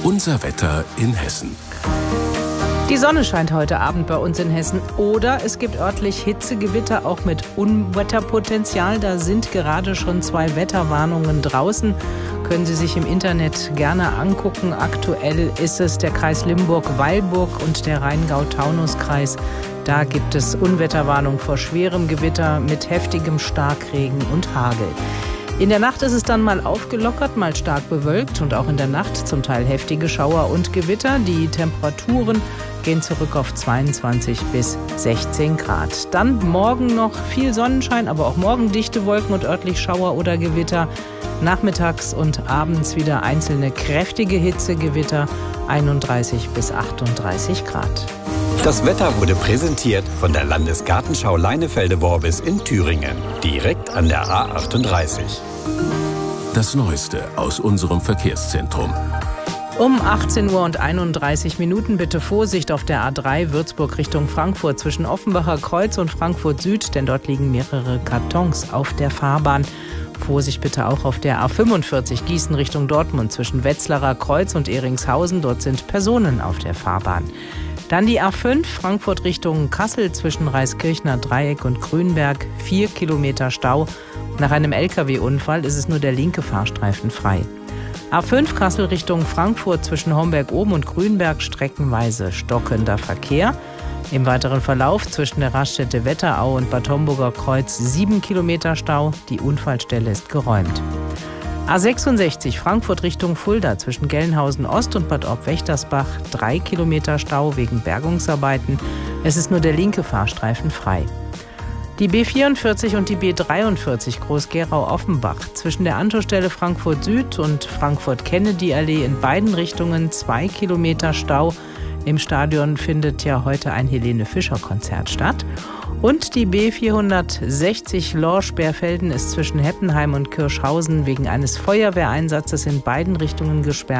Unser Wetter in Hessen. Die Sonne scheint heute Abend bei uns in Hessen oder es gibt örtlich Hitzegewitter, auch mit Unwetterpotenzial. Da sind gerade schon 2 Wetterwarnungen draußen. Können Sie sich im Internet gerne angucken. Aktuell ist es der Kreis Limburg-Weilburg und der Rheingau-Taunus-Kreis. Da gibt es Unwetterwarnung vor schwerem Gewitter mit heftigem Starkregen und Hagel. In der Nacht ist es dann mal aufgelockert, mal stark bewölkt und auch in der Nacht zum Teil heftige Schauer und Gewitter. Die Temperaturen gehen zurück auf 22 bis 16 Grad. Dann morgen noch viel Sonnenschein, aber auch morgen dichte Wolken und örtlich Schauer oder Gewitter. Nachmittags und abends wieder einzelne kräftige Hitzegewitter, 31 bis 38 Grad. Das Wetter wurde präsentiert von der Landesgartenschau Leinefelde-Worbis in Thüringen, direkt an der A38. Das Neueste aus unserem Verkehrszentrum. Um 18 Uhr und 31 Minuten bitte Vorsicht auf der A3 Würzburg Richtung Frankfurt zwischen Offenbacher Kreuz und Frankfurt Süd, denn dort liegen mehrere Kartons auf der Fahrbahn. Vorsicht bitte auch auf der A45 Gießen Richtung Dortmund zwischen Wetzlarer Kreuz und Eringshausen. Dort sind Personen auf der Fahrbahn. Dann die A5 Frankfurt Richtung Kassel zwischen Reiskirchner Dreieck und Grünberg. 4 Kilometer Stau. Nach einem LKW-Unfall ist es nur der linke Fahrstreifen frei. A5 Kassel Richtung Frankfurt zwischen Homberg-Oben und Grünberg streckenweise stockender Verkehr. Im weiteren Verlauf zwischen der Raststätte Wetterau und Bad Homburger Kreuz 7 Kilometer Stau. Die Unfallstelle ist geräumt. A66 Frankfurt Richtung Fulda zwischen Gelnhausen Ost und Bad Orb-Wächtersbach 3 Kilometer Stau wegen Bergungsarbeiten. Es ist nur der linke Fahrstreifen frei. Die B44 und die B43 Groß-Gerau-Offenbach zwischen der Anschlussstelle Frankfurt Süd und Frankfurt-Kennedy-Allee in beiden Richtungen 2 Kilometer Stau. Im Stadion findet ja heute ein Helene-Fischer-Konzert statt. Und die B460 Lorsch-Berfelden ist zwischen Heppenheim und Kirschhausen wegen eines Feuerwehreinsatzes in beiden Richtungen gesperrt.